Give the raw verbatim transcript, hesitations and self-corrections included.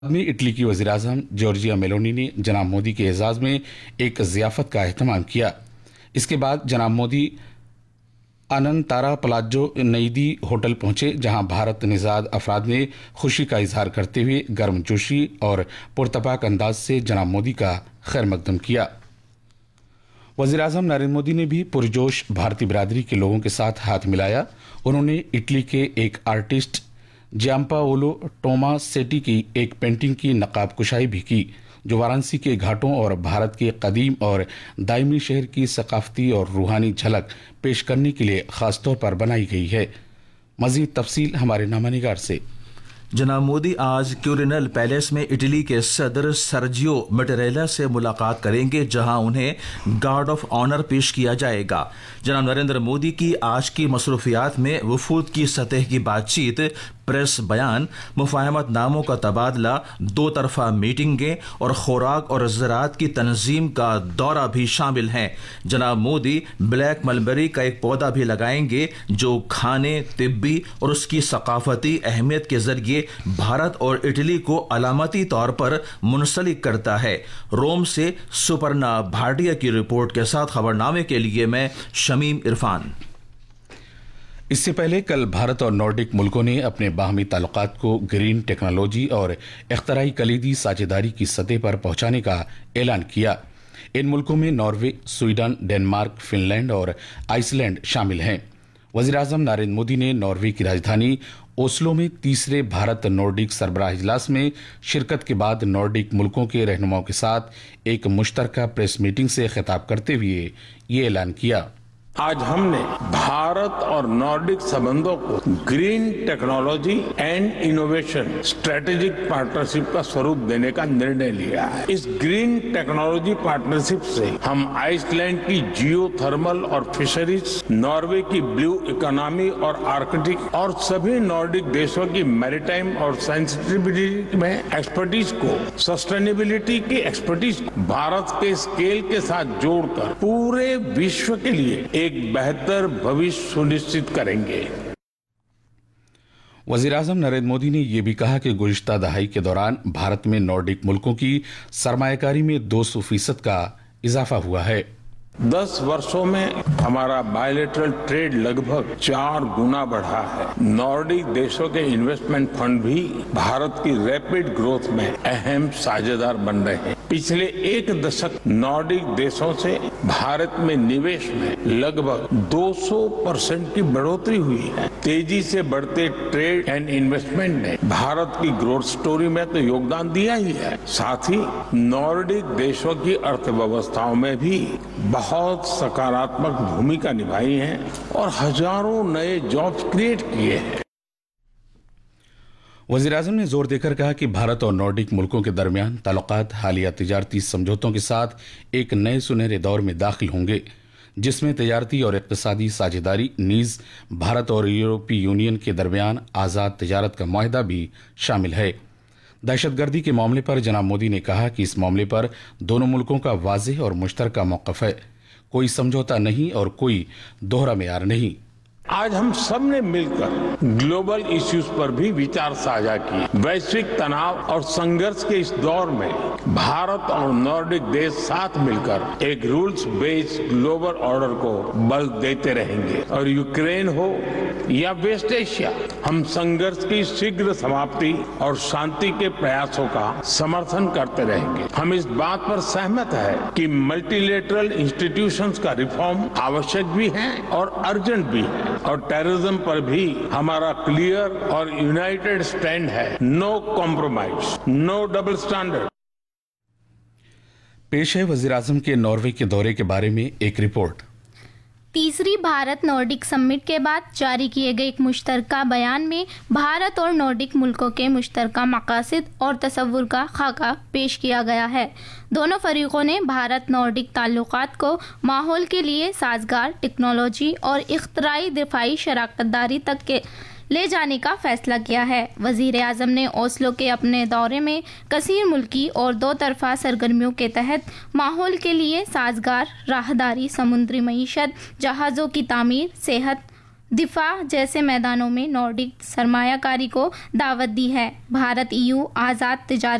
में इटली की वज़ीर-ए-आज़म जॉर्जिया मेलोनी ने जनाब मोदी के एजाज़ में एक ज़ियाफ़त का एहतमाम किया। इसके बाद जनाब मोदी अनंतारा पलाज़ो नईदी होटल पहुंचे, जहां भारत निज़ाद अफराद ने खुशी का इजहार करते हुए गर्मजोशी और पुरतपाक अंदाज से जनाब मोदी का खैर मकदम किया। वज़ीर-ए-आज़म नरेंद्र मोदी ने भी पुरजोश भारतीय बिरादरी के लोगों के साथ हाथ मिलाया। उन्होंने इटली के एक आर्टिस्ट जियांपाओलो टोमासेट्टी की एक पेंटिंग की नकाब कुशाई भी की, जो वाराणसी के घाटों और भारत के कदीम और दायमी शहर की सकाफती और रूहानी झलक पेश करने के लिए खासतौर पर बनाई गई है। मजीद तफसील हमारे नामानिगार से। जनाब मोदी आज क्यूरिनल पैलेस में इटली के सदर सर्जियो मटेरेला से मुलाकात करेंगे, जहां उन्हें गार्ड ऑफ ऑनर पेश किया जाएगा। जनाब नरेंद्र मोदी की आज की मसरूफियात में वफूद की सतह की बातचीत, प्रेस बयान, मुफाहमत नामों का तबादला, दो तरफा मीटिंगें और खुराक और ज़राअत की तंजीम का दौरा भी शामिल हैं। जनाब मोदी ब्लैक मलबेरी का एक पौधा भी लगाएंगे, जो खाने, तिब्बी और उसकी सकाफती अहमियत के जरिए भारत और इटली को अलामती तौर पर मुंसलिक करता है। रोम से सुपर्णा भाटिया की रिपोर्ट के साथ खबरनामे के लिए मैं शमीम इरफान। इससे पहले कल भारत और नॉर्डिक मुल्कों ने अपने बाहमी ताल्लुकात को ग्रीन टेक्नोलॉजी और इख्तराई कलीदी साझेदारी की सतह पर पहुंचाने का ऐलान किया। इन मुल्कों में नॉर्वे, स्वीडन, डेनमार्क, फिनलैंड और आइसलैंड शामिल हैं। वज़ीर-ए-आज़म नरेंद्र मोदी ने नॉर्वे की राजधानी ओस्लो में तीसरे भारत नॉर्डिक सरबराह इजलास में शिरकत के बाद नॉर्डिक मुल्कों के रहनुमाओं के साथ एक मुश्तरका प्रेस मीटिंग से खिताब करते हुए ये ऐलान किया। आज हमने भारत और नॉर्डिक संबंधों को green technology and innovation strategic partnership का स्वरूप देने का निर्णय लिया है। इस ग्रीन टेक्नोलॉजी पार्टनरशिप से हम आइसलैंड की जियो थर्मल और फिशरीज, नॉर्वे की ब्लू इकोनॉमी और आर्कटिक और सभी नॉर्डिक देशों की मैरीटाइम और सेंसिटिविटी में एक्सपर्टीज को, सस्टेनेबिलिटी की एक्सपर्टीज को भारत के स्केल के साथ जोड़कर पूरे विश्व के लिए एक बेहतर भविष्य सुनिश्चित करेंगे। वज़ीर-ए-आज़म नरेंद्र मोदी ने यह भी कहा कि गुज़िश्ता दहाई के दौरान भारत में नॉर्डिक मुल्कों की सरमायाकारी में दो सौ फीसद का इजाफा हुआ है। दस वर्षों में हमारा बायलैटरल ट्रेड लगभग चार गुना बढ़ा है। नॉर्डिक देशों के इन्वेस्टमेंट फंड भी भारत की रैपिड ग्रोथ में अहम साझेदार बन रहे हैं। पिछले एक दशक नॉर्डिक देशों से भारत में निवेश में लगभग दो सौ परसेंट की बढ़ोतरी हुई है। तेजी से बढ़ते ट्रेड एंड इन्वेस्टमेंट ने भारत की ग्रोथ स्टोरी में तो योगदान दिया ही है, साथ ही नॉर्डिक देशों की अर्थव्यवस्थाओं में भी बहुत सकारात्मक भूमिका निभाई है और हजारों नए जॉब्स क्रिएट किए हैं। वज़ीर-ए-आज़म ने जोर देकर कहा कि भारत और नॉर्डिक मुल्कों के दरमियान ताल्लुकात हालिया तिजारती समझौतों के साथ एक नए सुनहरे दौर में दाखिल होंगे, जिसमें तिजारती और इक़्तिसादी साझेदारी नीज़ भारत और यूरोपीय यूनियन के दरमियान आज़ाद तिजारत का मुआहदा भी शामिल है। दहशतगर्दी के मामले पर जनाब मोदी ने कहा कि इस मामले पर दोनों मुल्कों का वाज़ेह और मुश्तरका मौक़िफ़ है। कोई समझौता नहीं और कोई दोहरा मेयार नहीं। आज हम सब ने मिलकर ग्लोबल इश्यूज पर भी विचार साझा किए। वैश्विक तनाव और संघर्ष के इस दौर में भारत और नॉर्डिक देश साथ मिलकर एक रूल्स बेस्ड ग्लोबल ऑर्डर को बल देते रहेंगे। और यूक्रेन हो या वेस्ट एशिया, हम संघर्ष की शीघ्र समाप्ति और शांति के प्रयासों का समर्थन करते रहेंगे। हम इस बात पर सहमत है कि मल्टीलेटरल इंस्टीट्यूशंस का रिफॉर्म आवश्यक भी है और अर्जेंट भी है, और टेररिज्म पर भी हमारा क्लियर और यूनाइटेड स्टैंड है। No compromise, no double standard. पेश है वज़ीर-ए-आज़म के नॉर्वे के दौरे के बारे में एक रिपोर्ट। तीसरी भारत नॉर्डिक समिट के बाद जारी किए गए एक मुश्तरका बयान में भारत और नॉर्डिक मुल्कों के मुश्तरका मकासद और तसव्वुर का खाका पेश किया गया है। दोनों फरीकों ने भारत नॉर्डिक ताल्लुकात को माहौल के लिए साजगार टेक्नोलॉजी और इख्तराई दिफाई शराकतदारी तक के ले जाने का फैसला किया है। वज़ीर-ए-आज़म ने ओस्लो के अपने दौरे में कसीर मुल्की और दो तरफा सरगर्मियों के तहत माहौल के लिए साजगार राहदारी, समुद्री मईशत, जहाज़ों की तामीर, सेहत, दिफा जैसे मैदानों में नॉर्डिक सरमायाकारी को दावत दी है। भारत ईयू आज़ाद तिजारत